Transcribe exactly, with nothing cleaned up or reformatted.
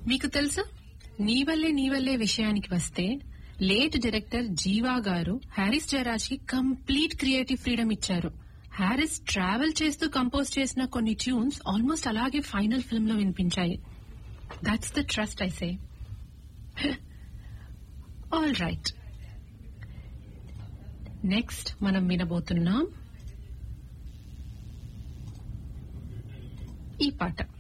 మీకు తెలుసా, నీ వల్లే నీ వల్లే విషయానికి వస్తే లేట్ డైరెక్టర్ జీవా గారు హారిస్ జయరాజ్ కి కంప్లీట్ క్రియేటివ్ ఫ్రీడమ్ ఇచ్చారు. హారిస్ ట్రావెల్ చేస్తూ కంపోజ్ చేసిన కొన్ని ట్యూన్స్ ఆల్మోస్ట్ అలాగే ఫైనల్ ఫిల్మ్ లో వినిపించాయి. That's the trust I say. All right, next మనం వినబోతున్నాం ఈ పాట.